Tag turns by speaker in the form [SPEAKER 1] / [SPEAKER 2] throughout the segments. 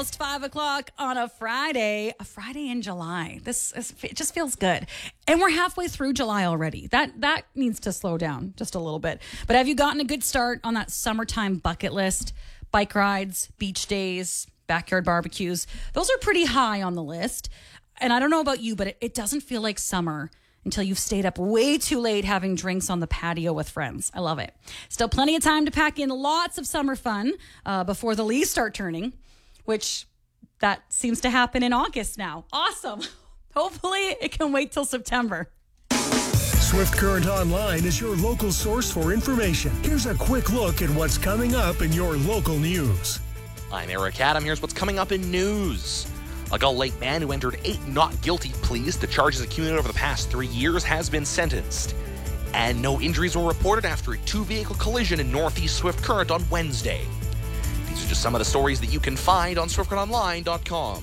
[SPEAKER 1] almost 5 o'clock on a Friday in July. It just feels good. And we're halfway through July already. That needs to slow down just a little bit. But have you gotten a good start on that summertime bucket list? Bike rides, beach days, backyard barbecues. Those are pretty high on the list. And I don't know about you, but it doesn't feel like summer until you've stayed up way too late having drinks on the patio with friends. I love it. Still plenty of time to pack in lots of summer fun before the leaves start turning, which that seems to happen in August now. Awesome. Hopefully it can wait till September.
[SPEAKER 2] Swift Current Online is your local source for information. Here's a quick look at what's coming up in your local news.
[SPEAKER 3] I'm Eric Adam. Here's what's coming up in news. A Gull Lake man who entered 8 not guilty pleas to charges accumulated over the past 3 years has been sentenced. And no injuries were reported after a 2-vehicle collision in Northeast Swift Current on Wednesday. These are just some of the stories that you can find on SwiftCurrentOnline.com.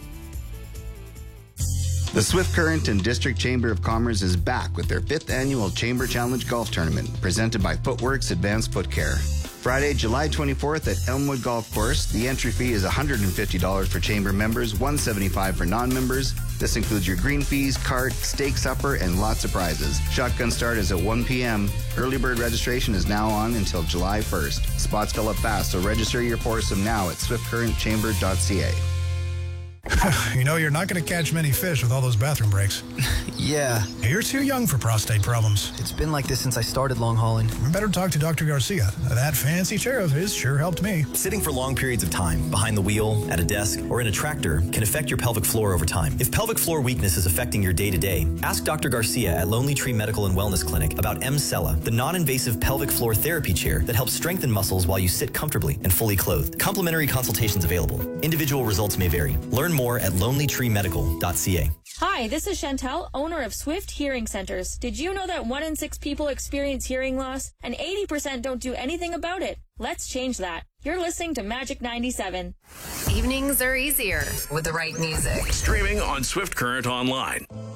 [SPEAKER 4] The Swift Current and District Chamber of Commerce is back with their 5th annual Chamber Challenge Golf Tournament, presented by Footworks Advanced Foot Care. Friday, July 24th at Elmwood Golf Course. The entry fee is $150 for Chamber members, $175 for non-members. This includes your green fees, cart, steak supper, and lots of prizes. Shotgun start is at 1 p.m. Early bird registration is now on until July 1st. Spots fill up fast, so register your foursome now at swiftcurrentchamber.ca.
[SPEAKER 5] You know, you're not going to catch many fish with all those bathroom breaks.
[SPEAKER 6] Yeah.
[SPEAKER 5] You're too young for prostate problems.
[SPEAKER 6] It's been like this since I started long hauling.
[SPEAKER 5] You better talk to Dr. Garcia. That fancy chair of his sure helped me.
[SPEAKER 7] Sitting for long periods of time, behind the wheel, at a desk, or in a tractor, can affect your pelvic floor over time. If pelvic floor weakness is affecting your day-to-day, ask Dr. Garcia at Lonely Tree Medical and Wellness Clinic about M-Cella, the non-invasive pelvic floor therapy chair that helps strengthen muscles while you sit comfortably and fully clothed. Complimentary consultations available. Individual results may vary. Learn more at lonelytreemedical.ca.
[SPEAKER 8] Hi, this is Chantel, owner of Swift Hearing Centers. Did you know that 1 in 6 people experience hearing loss and 80% don't do anything about it? Let's change that. You're listening to Magic 97.
[SPEAKER 9] Evenings are easier with the right music.
[SPEAKER 2] Streaming on Swift Current Online.